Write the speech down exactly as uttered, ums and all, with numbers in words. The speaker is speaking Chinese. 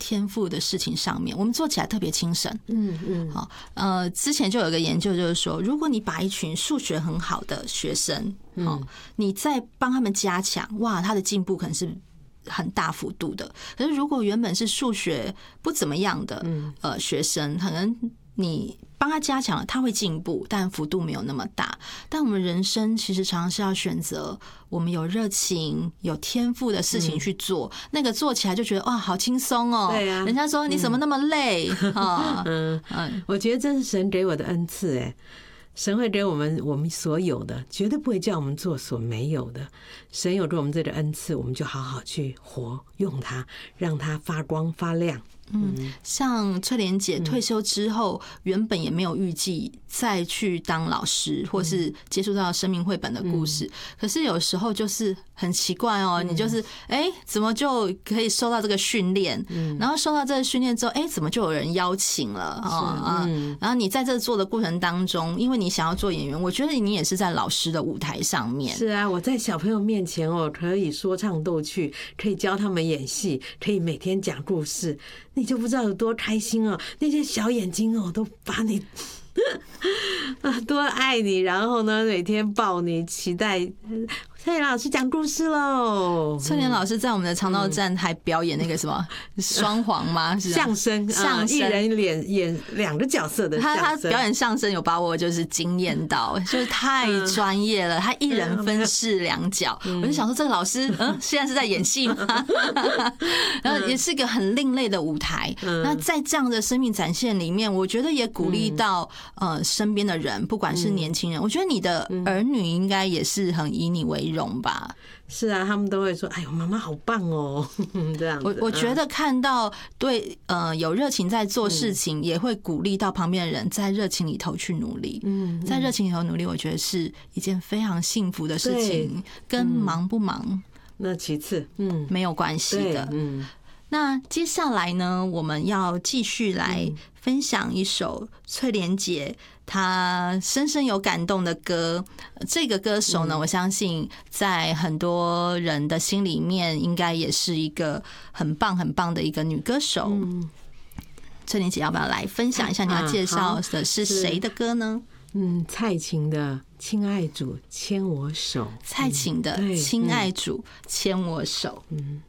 天赋的事情上面，我们做起来特别轻省。 嗯嗯， 好，呃，之前就有一个研究，就是说，如果你把一群数学很好的学生，好，你再帮他们加强，哇，他的进步可能是很大幅度的。可是如果原本是数学不怎么样的呃学生，可能你帮他加强了，他会进步，但幅度没有那么大。但我们人生其实常常是要选择我们有热情、有天赋的事情去做，嗯、那个做起来就觉得哇，好轻松哦。 对啊， 人家说你怎么那么累啊？ 嗯嗯，我觉得这是神给我的恩赐哎。神会给我们我们所有的，绝对不会叫我们做所没有的。神有给我们这个恩赐，我们就好好去活，用它，让它发光发亮。 嗯，像翠莲姐退休之后，原本也没有预计再去当老师，或是接触到生命绘本的故事。可是有时候就是很奇怪哦，你就是哎、欸，怎么就可以受到这个训练？然后受到这个训练之后，哎、欸，怎么就有人邀请了啊？然后你在这做的过程当中，因为你想要做演员，我觉得你也是在老师的舞台上面。 是啊，我在小朋友面前哦，可以说唱逗趣，可以教他们演戏，可以每天讲故事。你就不知道有多开心哦！那些小眼睛哦，都把你啊多爱你，然后呢，每天抱你，期待翠莲老师讲故事喽。 翠莲老师在我们的长道站还表演那个什么双簧吗？ 相声， 相声， 一人演演两个角色的相声。 他他表演相声有把我就是惊艳到，就是太专业了。他一人分饰两角，我就想说这个老师，嗯，现在是在演戏吗？然后也是一个很另类的舞台。那在这样的生命展现里面，我觉得也鼓励到呃身边的人，不管是年轻人，我觉得你的儿女应该也是很以你为荣吧。 是啊，他们都会说：“哎呦，妈妈好棒哦！”这样子。 我我觉得看到对呃有热情在做事情，也会鼓励到旁边的人在热情里头去努力。嗯，在热情里头努力，我觉得是一件非常幸福的事情，跟忙不忙那其次，嗯， 没有关系的。嗯。那接下来呢，我们要继续来分享一首翠莲姐她深深有感动的歌。这个歌手呢，我相信在很多人的心里面，应该也是一个很棒很棒的一个女歌手。翠莲姐要不要来分享一下？你要介绍的是谁的歌呢？ 嗯，蔡琴的《亲爱主牵我手》。 蔡琴的《亲爱主牵我手》。嗯。